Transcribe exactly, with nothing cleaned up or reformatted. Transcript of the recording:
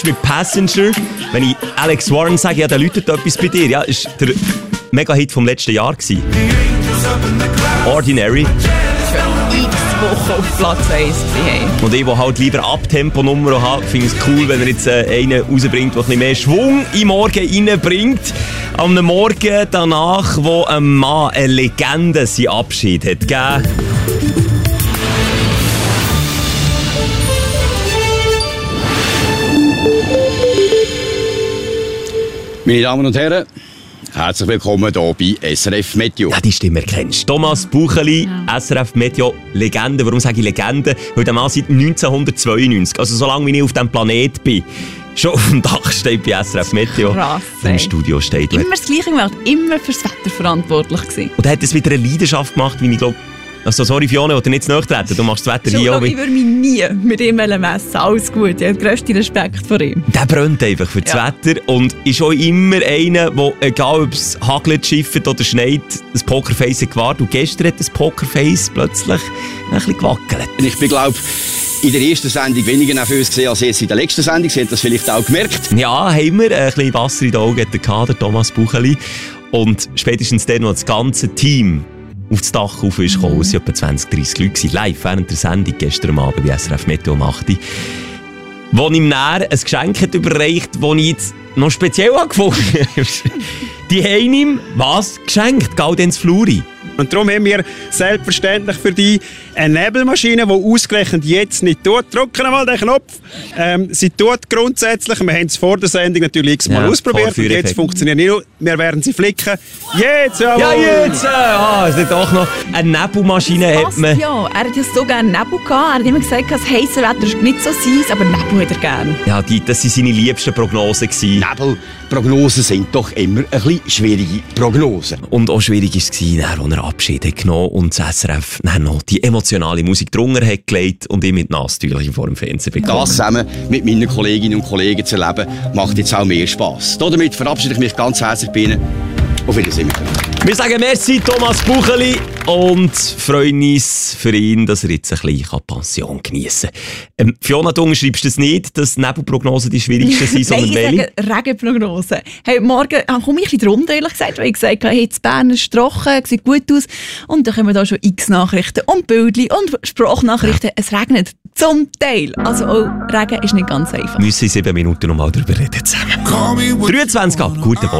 mit Passenger. Wenn ich Alex Warren sage, ja, der läutet etwas bei dir. Ja, ist der Mega-Hit vom letzten Jahr gewesen. Ordinary. Woche auf Platz eins haben. Und ich, der halt lieber Abtempo-Nummer hat, finde es cool, wenn er jetzt äh, einen rausbringt, der ein bisschen mehr Schwung in den Morgen reinbringt. Am Morgen danach, wo ein Mann, eine Legende, seinen Abschied hat gegeben. Meine Damen und Herren, herzlich willkommen hier bei S R F Meteo. Ja, die Stimme kennst du. Thomas Bucheli, ja. S R F Meteo, Legende. Warum sage ich Legende? Weil der Mann seit neunzehnhundertzweiundneunzig, also so lange wie ich auf diesem Planet bin, schon auf dem Dach steht bei S R F Meteo. Krass, im Studio steht. Immer das Gleiche gemacht, immer fürs Wetter verantwortlich gewesen. Und er hat es wieder eine Leidenschaft gemacht, wie ich glaube. Also, sorry Fiona, ich will dir nicht zu nahe treten. Du machst das Wetter hier auch. Ich würde mich nie mit ihm messen. Alles gut. Ich habe den grössten Respekt vor ihm. Der brennt einfach für das ja. Wetter und ist auch immer einer, der, egal ob es hagelt, schifft oder schneit, das Pokerface hat gewahrt. Und gestern hat das Pokerface plötzlich ein bisschen gewackelt. Ich bin, glaube in der ersten Sendung weniger nervös gesehen als jetzt in der letzten Sendung. Sie haben das vielleicht auch gemerkt. Ja, haben wir. Ein bisschen Wasser in den Augen hat der Kader, Thomas Bucheli. Und spätestens dann, als das ganze Team auf das Dach rauf ist gekommen, es waren etwa zwanzig, dreissig Leute live während der Sendung gestern Abend bei S R F Meteo um acht Uhr, wo ihm näher ein Geschenk hat überreicht, das ich jetzt noch speziell gefunden habe. Die haben ihm was geschenkt? Gaudenz Fluri. Und darum haben wir selbstverständlich für dich eine Nebelmaschine, die ausgerechnet jetzt nicht tut. Drücken mal den Knopf. Ähm, sie tut grundsätzlich, wir haben es vor der Sendung natürlich x-mal ja, ausprobiert und jetzt funktioniert nicht nur. Wir werden sie flicken. Jetzt, jawohl! Ja, jetzt! Ah, es hat auch noch eine Nebelmaschine. Das hat man. Ja, er hat ja so gerne Nebel gehabt. Er hat immer gesagt, das heisse Wetter ist nicht so sein, aber Nebel hat er gerne. Ja, die, das waren seine liebsten Prognosen gewesen. Nebelprognosen sind doch immer ein bisschen schwierige Prognosen. Und auch schwierig war es, als er Abschied hat genommen und das S R F dann noch die emotionale Musik drunter hat gelegt und ich mit Nasstüchchen vor dem Fernsehen bekommen. Das zusammen mit meinen Kolleginnen und Kollegen zu erleben, macht jetzt auch mehr Spass. Damit verabschiede ich mich ganz herzlich bei Ihnen. Auf Wiedersehen miteinander. Wir sagen merci Thomas Bucheli und freuen uns für ihn, dass er jetzt ein bisschen Pension geniessen kann. Ähm, Fiona, du schreibst es nicht, dass Nebelprognosen die schwierigsten sind, sondern Nein, ich sage Regenprognosen. Hey, morgen komme ich ein bisschen drunter, ehrlich gesagt, weil ich gesagt habe, hey, das Bern ist trocken, sieht gut aus. Und dann kommen da schon x Nachrichten und Bildchen und Sprachnachrichten. Ja. Es regnet zum Teil. Also auch Regen ist nicht ganz einfach. Wir müssen in sieben Minuten noch mal darüber reden zusammen. dreiundzwanzig ab, guten Morgen.